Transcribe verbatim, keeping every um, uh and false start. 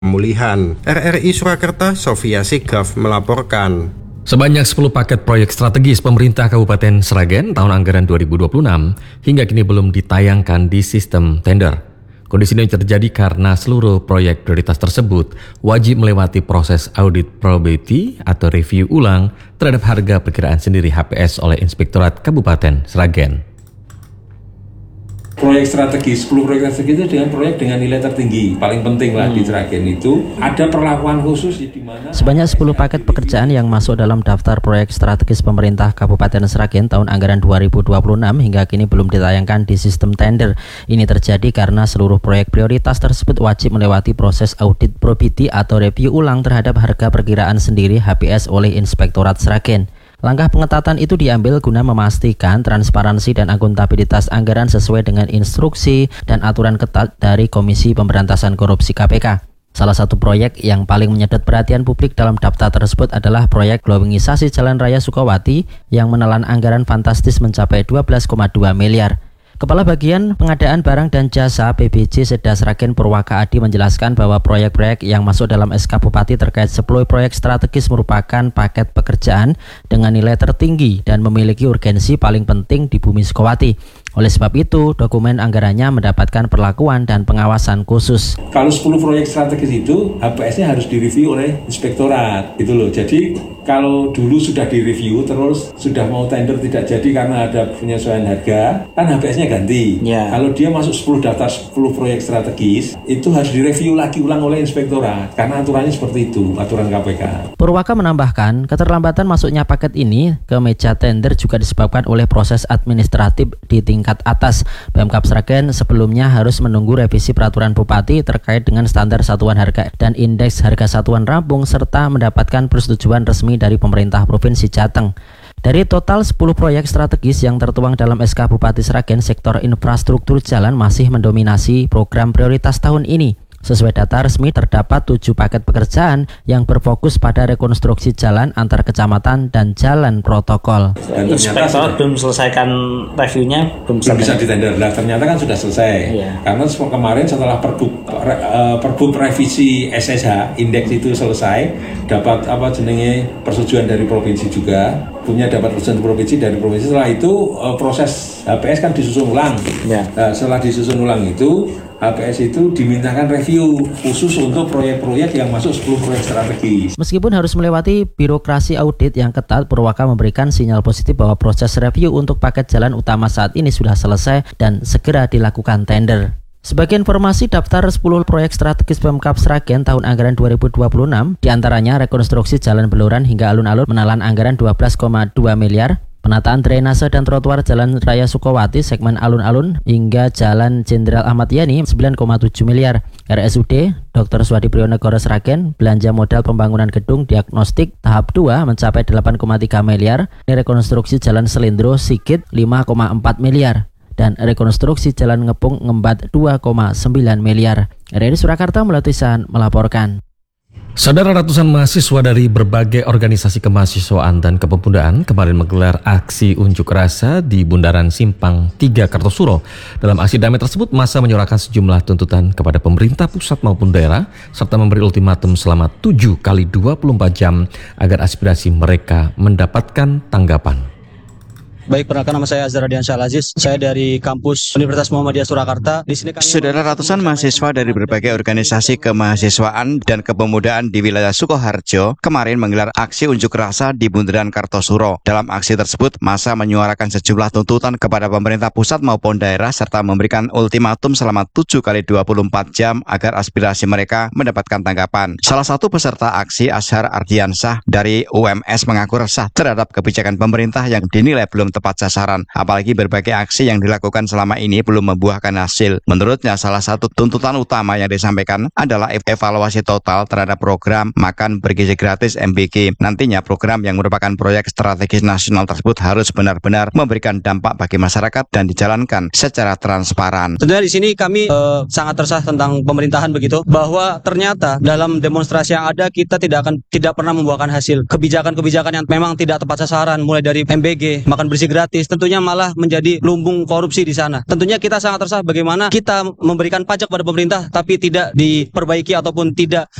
Pemulihan. R R I Surakarta, Sofia Sigaf melaporkan. Sebanyak sepuluh paket proyek strategis pemerintah Kabupaten Sragen tahun anggaran dua ribu dua puluh enam hingga kini belum ditayangkan di sistem tender. Kondisi ini terjadi karena seluruh proyek prioritas tersebut wajib melewati proses audit probability atau review ulang terhadap harga perkiraan sendiri H P S oleh Inspektorat Kabupaten Sragen. Proyek strategis, sepuluh proyek strategis itu dengan proyek dengan nilai tertinggi, paling penting lah hmm. di Sragen itu ada perlakuan khusus di mana sebanyak sepuluh paket pekerjaan yang masuk dalam daftar proyek strategis pemerintah Kabupaten Sragen tahun anggaran dua ribu dua puluh enam hingga kini belum ditayangkan di sistem tender. Ini terjadi karena seluruh proyek prioritas tersebut wajib melewati proses audit probability atau review ulang terhadap harga perkiraan sendiri H P S oleh Inspektorat Sragen. Langkah pengetatan itu diambil guna memastikan transparansi dan akuntabilitas anggaran sesuai dengan instruksi dan aturan ketat dari Komisi Pemberantasan Korupsi K P K. Salah satu proyek yang paling menyedot perhatian publik dalam daftar tersebut adalah proyek glowingisasi Jalan Raya Sukawati yang menelan anggaran fantastis mencapai dua belas koma dua miliar. Kepala Bagian Pengadaan Barang dan Jasa P B J Seda Sragen Purwaka Adi menjelaskan bahwa proyek-proyek yang masuk dalam S K Bupati terkait sepuluh proyek strategis merupakan paket pekerjaan dengan nilai tertinggi dan memiliki urgensi paling penting di Bumi Sukawati. Oleh sebab itu, dokumen anggarannya mendapatkan perlakuan dan pengawasan khusus. Kalau sepuluh proyek strategis itu, H P S-nya harus direview oleh inspektorat, gitu loh. Jadi, kalau dulu sudah direview, terus sudah mau tender tidak jadi karena ada penyesuaian harga, kan H P S-nya ganti. Ya. Kalau dia masuk sepuluh daftar sepuluh proyek strategis, itu harus direview lagi ulang oleh inspektorat, karena aturannya seperti itu, aturan K P K. Purwaka menambahkan, keterlambatan masuknya paket ini ke meja tender juga disebabkan oleh proses administratif di tingkat tingkat atas. Pemkab Sragen sebelumnya harus menunggu revisi peraturan Bupati terkait dengan standar satuan harga dan indeks harga satuan rampung serta mendapatkan persetujuan resmi dari pemerintah Provinsi Jateng. Dari total sepuluh proyek strategis yang tertuang dalam S K Bupati Sragen, sektor infrastruktur jalan masih mendominasi program prioritas tahun ini. Sesuai data resmi terdapat tujuh paket pekerjaan yang berfokus pada rekonstruksi jalan antar kecamatan dan jalan protokol. Dan Inspektor belum selesaikan reviewnya, belum, belum bisa ditender. Nah, ternyata kan sudah selesai. Iya. Karena kemarin setelah perbuk perbuk revisi S S H indeks itu selesai, dapat apa jenenge persetujuan dari provinsi juga, punya dapat persetujuan provinsi dari provinsi. Setelah itu proses H P S kan disusun ulang. Ya. Nah, setelah disusun ulang itu H P S itu dimintakan review khusus untuk proyek-proyek yang masuk sepuluh proyek strategis. Meskipun harus melewati birokrasi audit yang ketat, Purwaka memberikan sinyal positif bahwa proses review untuk paket jalan utama saat ini sudah selesai dan segera dilakukan tender. Sebagai informasi, daftar sepuluh proyek strategis Pemkab Sragen tahun anggaran dua ribu dua puluh enam, diantaranya rekonstruksi jalan Beluran hingga alun-alun menelan anggaran dua belas koma dua miliar, penataan drainase dan trotoar Jalan Raya Sukawati segmen alun-alun hingga Jalan Jenderal Ahmad Yani sembilan koma tujuh miliar. R S U D Doktor Swadi Prionegoro Sragen belanja modal pembangunan gedung diagnostik tahap dua mencapai delapan koma tiga miliar. Rekonstruksi Jalan Selindro Sigit lima koma empat miliar dan rekonstruksi Jalan Ngepung Ngembat dua koma sembilan miliar. R R I Surakarta Melatisan melaporkan. Saudara, ratusan mahasiswa dari berbagai organisasi kemahasiswaan dan kepemudaan kemarin menggelar aksi unjuk rasa di Bundaran Simpang tiga Kartosuro. Dalam aksi damai tersebut, massa menyuarakan sejumlah tuntutan kepada pemerintah pusat maupun daerah, serta memberi ultimatum selama tujuh kali dua puluh empat jam agar aspirasi mereka mendapatkan tanggapan. Baik, perkenalkan nama saya Azhar Radiansyah Al-Aziz. Saya dari kampus Universitas Muhammadiyah Surakarta. Di sini kami Saudara, ratusan mahasiswa dari berbagai organisasi kemahasiswaan dan kepemudaan di wilayah Sukoharjo kemarin menggelar aksi unjuk rasa di Bundaran Kartosuro. Dalam aksi tersebut, massa menyuarakan sejumlah tuntutan kepada pemerintah pusat maupun daerah serta memberikan ultimatum selama tujuh kali dua puluh empat jam agar aspirasi mereka mendapatkan tanggapan. Salah satu peserta aksi, Azhar Ardiansyah dari U M S, mengaku resah terhadap kebijakan pemerintah yang dinilai belum tepat sasaran, apalagi berbagai aksi yang dilakukan selama ini belum membuahkan hasil. Menurutnya, salah satu tuntutan utama yang disampaikan adalah evaluasi total terhadap program makan bergizi gratis M B G. Nantinya program yang merupakan proyek strategis nasional tersebut harus benar-benar memberikan dampak bagi masyarakat dan dijalankan secara transparan. Sebenarnya di sini kami eh, sangat resah tentang pemerintahan begitu, bahwa ternyata dalam demonstrasi yang ada kita tidak akan tidak pernah membuahkan hasil. Kebijakan-kebijakan yang memang tidak tepat sasaran, mulai dari M B G, makan bergizi televisi gratis, tentunya malah menjadi lumbung korupsi di sana. Tentunya kita sangat resah bagaimana kita memberikan pajak pada pemerintah tapi tidak diperbaiki ataupun tidak